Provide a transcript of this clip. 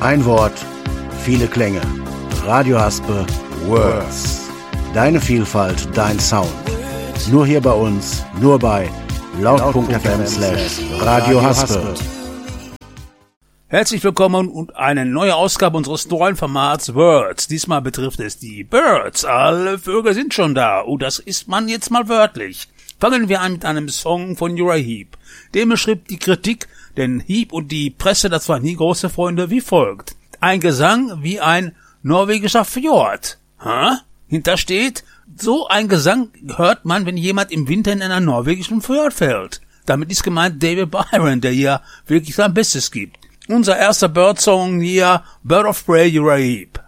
Ein Wort, viele Klänge. Radio Haspe Words. Deine Vielfalt, dein Sound. Nur hier bei uns, nur bei laut.fm/Radio Haspe. Herzlich willkommen und eine neue Ausgabe unseres neuen Formats Words. Diesmal betrifft es die Birds. Alle Vögel sind schon da. Oh, das ist man jetzt mal wörtlich. Fangen wir an mit einem Song von Uriah Heep. Dem beschrieb die Kritik, denn Heep und die Presse, das waren nie große Freunde, wie folgt. Ein Gesang wie ein norwegischer Fjord. Hinter steht, so ein Gesang hört man, wenn jemand im Winter in einer norwegischen Fjord fällt. Damit ist gemeint David Byron, der hier wirklich sein Bestes gibt. Unser erster Bird-Song hier, Bird of Prey, Uriah Heep.